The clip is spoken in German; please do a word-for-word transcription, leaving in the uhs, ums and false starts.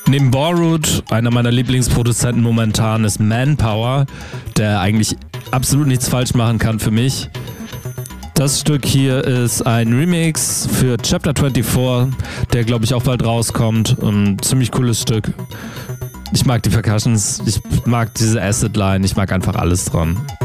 Neben Borrowed, einer meiner Lieblingsproduzenten momentan, ist Manpower, der eigentlich absolut nichts falsch machen kann für mich. Das Stück hier ist ein Remix für Chapter vierundzwanzig, der glaube ich auch bald rauskommt. Ein ziemlich cooles Stück. Ich mag die Percussions, ich mag diese Acid-Line, ich mag einfach alles dran.